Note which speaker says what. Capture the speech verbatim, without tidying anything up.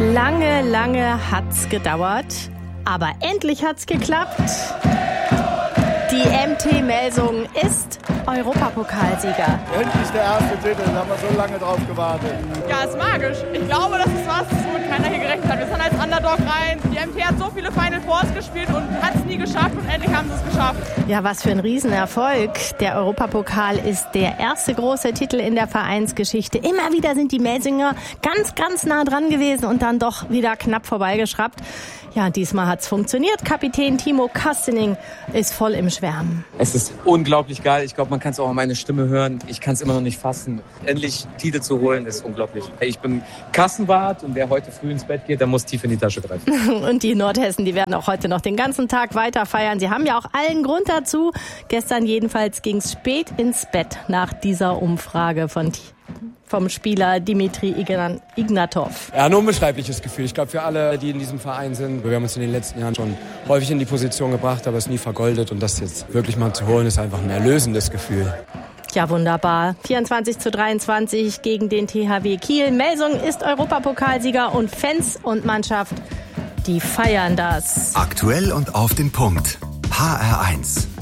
Speaker 1: Lange, lange hat's gedauert, aber endlich hat's geklappt. Die M T Melsungen ist Europapokalsieger.
Speaker 2: Endlich der erste Titel, da haben wir so lange drauf gewartet.
Speaker 3: Ja, ist magisch. Ich glaube, das ist was, womit keiner hier gerechnet hat. Wir sind als Underdog rein. Die M T hat so viele Final Fours gespielt und hat es nie geschafft und endlich haben sie es geschafft.
Speaker 1: Ja, was für ein Riesenerfolg. Der Europapokal ist der erste große Titel in der Vereinsgeschichte. Immer wieder sind die Melsinger ganz, ganz nah dran gewesen und dann doch wieder knapp vorbeigeschraubt. Ja, diesmal hat's funktioniert. Kapitän Timo Kastening ist voll im Schwärmen.
Speaker 4: Es ist unglaublich geil. Ich glaube, man kann es auch an meine Stimme hören. Ich kann es immer noch nicht fassen. Endlich Titel zu holen, ist unglaublich. Ich bin Kassenwart und wer heute früh ins Bett geht, der muss tief in die Tasche greifen.
Speaker 1: Und die Nordhessen, die werden auch heute noch den ganzen Tag weiter feiern. Sie haben ja auch allen Grund dazu. Gestern jedenfalls ging's spät ins Bett nach dieser Umfrage von vom Spieler Dimitri Ignatov.
Speaker 5: Ja, ein unbeschreibliches Gefühl. Ich glaube, für alle, die in diesem Verein sind, wir haben uns in den letzten Jahren schon häufig in die Position gebracht, aber es nie vergoldet. Und das jetzt wirklich mal zu holen, ist einfach ein erlösendes Gefühl.
Speaker 1: Ja, wunderbar. vierundzwanzig zu dreiundzwanzig gegen den T H W Kiel. Melsungen ist Europapokalsieger und Fans und Mannschaft, die feiern das.
Speaker 6: Aktuell und auf den Punkt. H R eins.